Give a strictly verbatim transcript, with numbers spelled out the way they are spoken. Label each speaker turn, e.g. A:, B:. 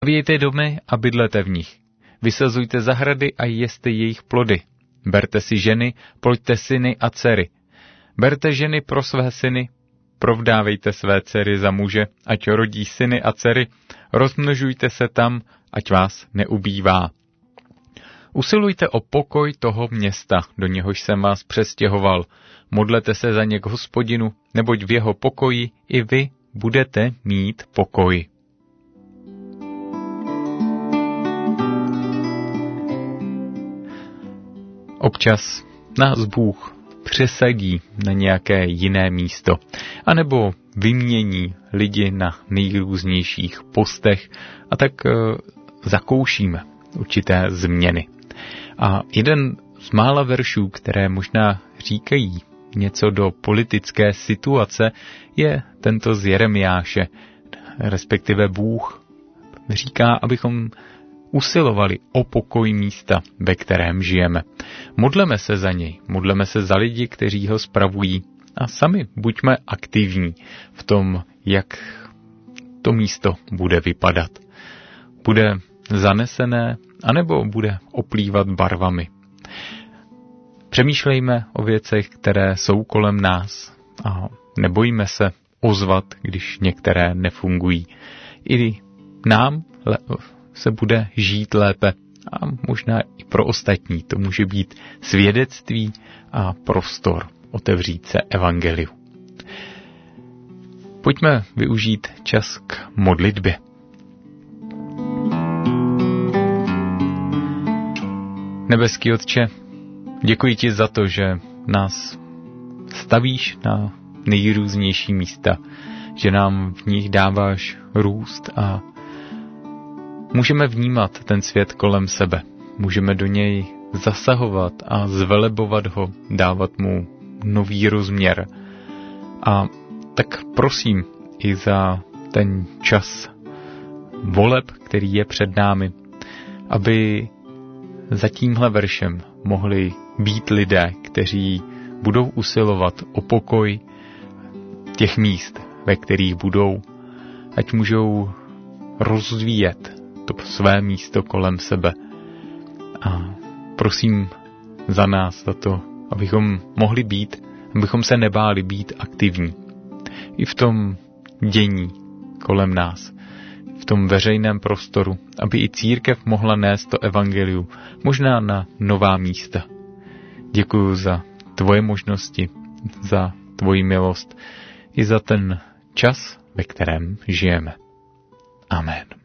A: Stavějte domy a bydlete v nich. Vysazujte zahrady a jeste jejich plody. Berte si ženy, ploďte syny a dcery. Berte ženy pro své syny, provdávejte své dcery za muže, ať rodí syny a dcery, rozmnožujte se tam, ať vás neubývá. Usilujte o pokoj toho města, do něhož jsem vás přestěhoval. Modlete se za ně k Hospodinu, neboť v jeho pokoji i vy budete mít pokoj. Občas nás Bůh přesadí na nějaké jiné místo, anebo vymění lidi na nejrůznějších postech a tak e, zakoušíme určité změny. A jeden z mála veršů, které možná říkají něco do politické situace, je tento z Jeremiáše, respektive Bůh říká, abychom usilovali o pokoj místa, ve kterém žijeme. Modleme se za něj, modleme se za lidi, kteří ho spravují a sami buďme aktivní v tom, jak to místo bude vypadat. Bude zanesené, anebo bude oplývat barvami. Přemýšlejme o věcech, které jsou kolem nás a nebojíme se ozvat, když některé nefungují. I nám se bude žít lépe a možná i pro ostatní. To může být svědectví a prostor otevřít se evangeliu. Pojďme využít čas k modlitbě. Nebeský Otče, děkuji ti za to, že nás stavíš na nejrůznější místa, že nám v nich dáváš růst a můžeme vnímat ten svět kolem sebe. Můžeme do něj zasahovat a zvelebovat ho, dávat mu nový rozměr. A tak prosím i za ten čas voleb, který je před námi, aby za tímhle veršem mohli být lidé, kteří budou usilovat o pokoj těch míst, ve kterých budou, ať můžou rozvíjet to své místo kolem sebe. A prosím za nás, za to, abychom mohli být, abychom se nebáli být aktivní. I v tom dění kolem nás, v tom veřejném prostoru, aby i církev mohla nést to evangelium, možná na nová místa. Děkuju za tvoje možnosti, za tvoji milost i za ten čas, ve kterém žijeme. Amen.